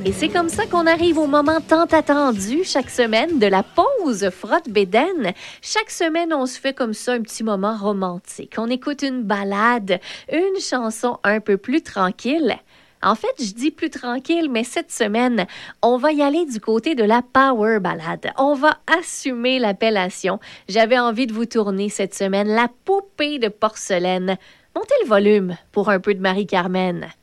Et c'est comme ça qu'on arrive au moment tant attendu chaque semaine de la pause frotte-bédaine. Chaque semaine, on se fait comme ça un petit moment romantique. On écoute une ballade, une chanson un peu plus tranquille. En fait, je dis plus tranquille, mais cette semaine, on va y aller du côté de la power ballade. On va assumer l'appellation. J'avais envie de vous tourner cette semaine la poupée de porcelaine. Montez le volume pour un peu de Marie-Carmen.